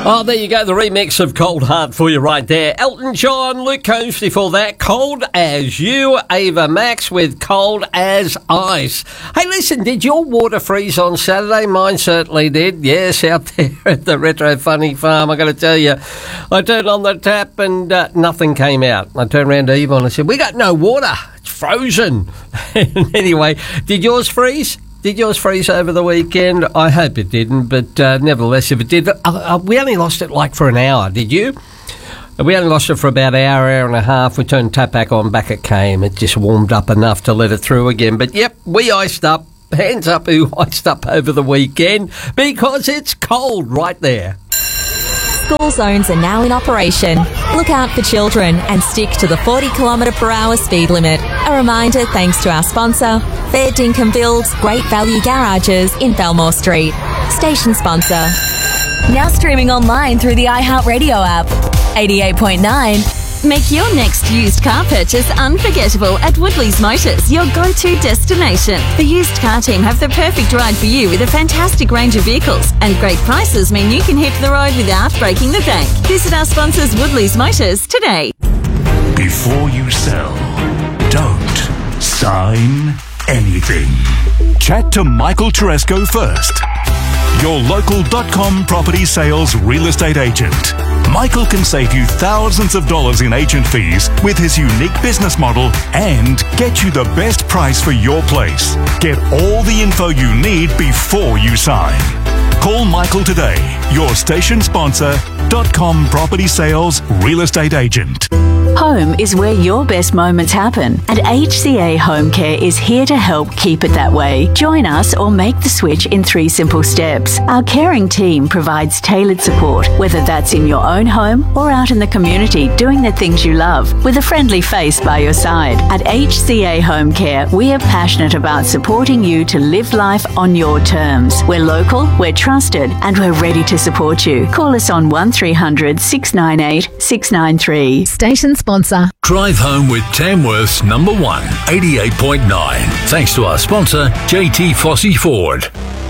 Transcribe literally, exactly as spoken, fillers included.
Oh, there you go, the remix of Cold Heart for you right there. Elton John, Luke Combs before that, Cold As You, Ava Max with Cold As Ice. Hey, listen, did your water freeze on Saturday? Mine certainly did, yes, out there at the Retro Funny Farm. I got to tell you, I turned on the tap and uh, nothing came out. I turned around to Yvonne and said, we got no water, it's frozen. Anyway, did yours freeze? Did yours freeze over the weekend? I hope it didn't, but uh, nevertheless, if it did, uh, uh, we only lost it like for an hour, did you? We only lost it for about an hour, hour and a half. We turned tap back on, back it came. It just warmed up enough to let it through again. But yep, we iced up. Hands up who iced up over the weekend, because it's cold right there. School zones are now in operation. Look out for children and stick to the forty kilometre per hour speed limit. A reminder thanks to our sponsor, Fair Dinkum Builds Great Value Garages in Belmore Street. Station sponsor. Now streaming online through the iHeartRadio app. eighty-eight point nine. Make your next used car purchase unforgettable at Woodley's Motors, your go-to destination. The used car team have the perfect ride for you with a fantastic range of vehicles, and great prices mean you can hit the road without breaking the bank. Visit our sponsors Woodley's Motors today. Before you sell, don't sign anything. Chat to Michael Teresco first. Your local .com property sales real estate agent. Michael can save you thousands of dollars in agent fees with his unique business model and get you the best price for your place. Get all the info you need before you sign. Call Michael today, your station sponsor, .com property sales real estate agent. Home is where your best moments happen, and H C A Home Care is here to help keep it that way. Join us or make the switch in three simple steps. Our caring team provides tailored support, whether that's in your own home or out in the community doing the things you love, with a friendly face by your side. At H C A Home Care, we are passionate about supporting you to live life on your terms. We're local, we're trusted, and we're ready to support you. Call us on one three hundred six nine eight six nine three. Station sponsor. Drive home with Tamworth's number one, eighty-eight point nine. Thanks to our sponsor, J T Fossey Ford.